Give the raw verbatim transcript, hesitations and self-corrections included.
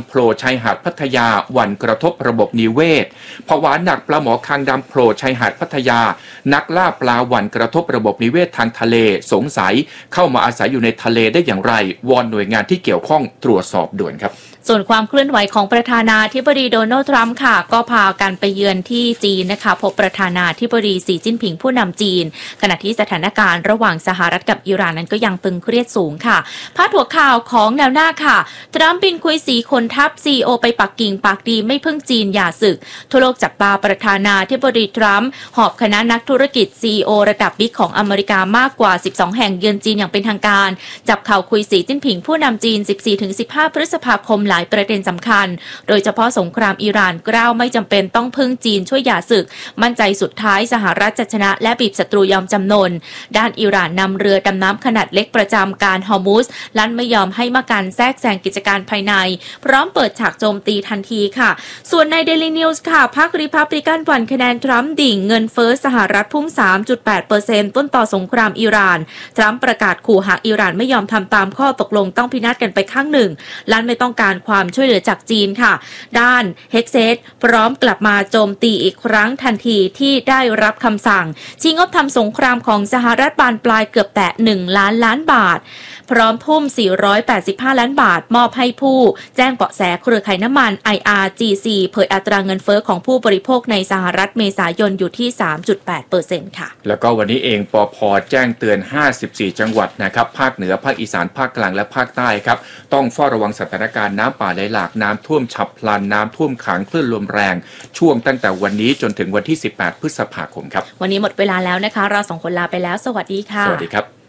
โผล่ชายหาดพัทยาหวั่นกระทบระบบนิเวศผวาหนักปลาหมอคางดำโผล่ชายหาดพัทยานักล่าปลาหวั่นกระทบระบบนิเวศทางทะเลสงสัยเข้ามาอาศัยอยู่ในทะเลได้อย่างไรวอนหน่วยงานที่เกี่ยวข้องตรวจสอบด่วนครับส่วนความเคลื่อนไหวของประธานาธิบดีโดนัลด์ทรัมป์ค่ะก็พากันไปเยือนที่จีนนะคะพบประธานาธิบดีสีจิ้นผิงผู้นำจีนขณะที่สถานการณ์ระหว่างสหรัฐกับอิหร่านนั้นก็ยังตึงเครียดสูงค่ะพาดหัวข่าวของแนวหน้าค่ะทรัมป์บินคุยสีคนทัพ ซี อี โอ ไปปักกิ่งปากดีไม่พึ่งจีนอย่าศึกทั่วโลกจับตาประธานาธิบดีทรัมป์หอบคณะนักธุรกิจ ซี อี โอ ระดับบิ๊กของอเมริกามากกว่าสิบสองแห่งเยือนจีนอย่างเป็นทางการจับเข่าคุยสีจิ้นผิงผู้นำจีน สิบสี่ถึงสิบห้า พฤษภาคมหลายประเด็นสำคัญโดยเฉพาะสงครามอิหร่านกล้าวไม่จำเป็นต้องพึ่งจีนช่วยหย่าศึกมั่นใจสุดท้ายสหรัฐจะชนะและบีบศัตรูยอมจำนนด้านอิหร่านนำเรือดำน้ำขนาดเล็กประจำการฮอร์มุสลั่นไม่ยอมให้มาการแทรกแซงกิจการภายในพร้อมเปิดฉากโจมตีทันทีค่ะส่วนใน Daily News ค่ะพรรครีพับลิกันหวั่นคะแนนทรัมป์ดิ่งเงินเฟ้อสหรัฐพุ่ง สามจุดแปดเปอร์เซ็นต์ ต้นต่อสงครามอิหร่านทรัมป์ประกาศขู่หากอิหร่านไม่ยอมทำตามข้อตกลงต้องพินาศกันไปข้างหนึ่งลั่นไม่ต้องการความช่วยเหลือจากจีนค่ะด้านเฮกเซตพร้อมกลับมาโจมตีอีกครั้งทันทีที่ได้รับคำสั่งชี้งบทำสงครามของสหรัฐบานปลายเกือบแตะหนึ่งล้านล้านบาทพร้อมทุ่มสี่ร้อยแปดสิบห้าล้านบาทมอบให้ผู้แจ้งเบาะแสเครือข่ายน้ำมัน ไอ อาร์ จี ซี เผยอัตราเงินเฟ้อของผู้บริโภคในสหรัฐเมษายนอยู่ที่ สามจุดแปดเปอร์เซ็นต์ ค่ะแล้วก็วันนี้เองปภ.แจ้งเตือนห้าสิบสี่จังหวัดนะครับภาคเหนือภาคอีสานภาคกลางและภาคใต้ครับต้องเฝ้าระวังสถานการณ์น้ำป่าไหลหลากน้ำท่วมฉับพลันน้ำท่วมขังคลื่นลมแรงช่วงตั้งแต่วันนี้จนถึงวันที่สิบแปดพฤษภาคมครับวันนี้หมดเวลาแล้วนะคะเราสองคนลาไปแล้วสวัสดีค่ะสวัสดีครับ